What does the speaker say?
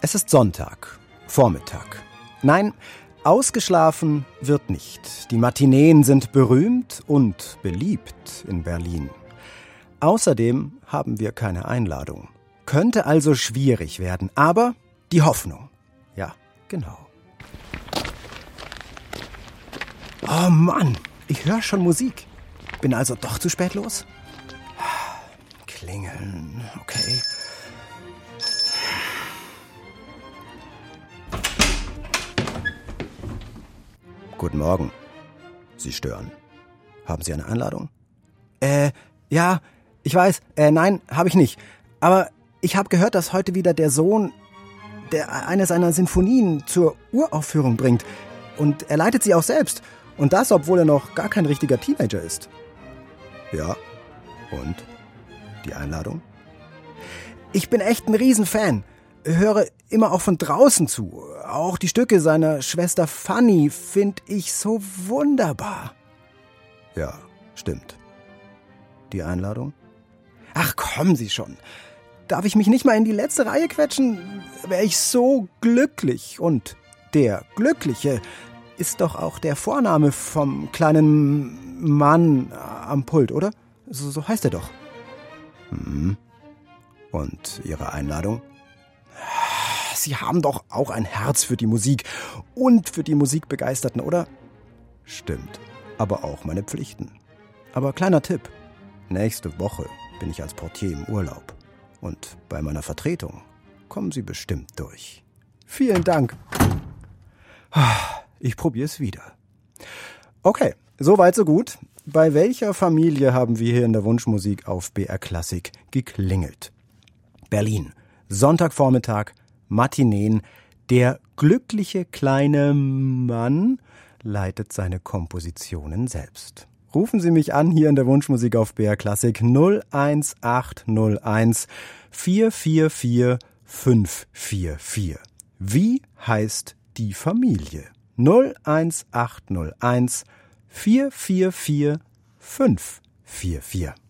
Es ist Sonntag, Vormittag. Nein, ausgeschlafen wird nicht. Die Matineen sind berühmt und beliebt in Berlin. Außerdem haben wir keine Einladung. Könnte also schwierig werden, aber die Hoffnung. Ja, genau. Oh Mann, ich höre schon Musik. Bin also doch zu spät los? Klingeln, okay. Guten Morgen. Sie stören. Haben Sie eine Einladung? Ja, ich weiß. Nein, habe ich nicht. Aber ich habe gehört, dass heute wieder der Sohn eine seiner Sinfonien zur Uraufführung bringt. Und er leitet sie auch selbst. Und das, obwohl er noch gar kein richtiger Teenager ist. Ja. Und? Die Einladung? Ich bin echt ein Riesenfan. Höre immer auch von draußen zu. Auch die Stücke seiner Schwester Fanny finde ich so wunderbar. Ja, stimmt. Die Einladung? Ach, kommen Sie schon. Darf ich mich nicht mal in die letzte Reihe quetschen? Wäre ich so glücklich. Und der Glückliche ist doch auch der Vorname vom kleinen Mann am Pult, oder? So heißt er doch. Und Ihre Einladung? Sie haben doch auch ein Herz für die Musik und für die Musikbegeisterten, oder? Stimmt, aber auch meine Pflichten. Aber kleiner Tipp. Nächste Woche bin ich als Portier im Urlaub. Und bei meiner Vertretung kommen Sie bestimmt durch. Vielen Dank. Ich probier's wieder. Okay, soweit so gut. Bei welcher Familie haben wir hier in der Wunschmusik auf BR Klassik geklingelt? Berlin, Sonntagvormittag, Matineen. Der glückliche kleine Mann leitet seine Kompositionen selbst. Rufen Sie mich an hier in der Wunschmusik auf BR Klassik 01801 444 544. Wie heißt die Familie? 01801 444 544.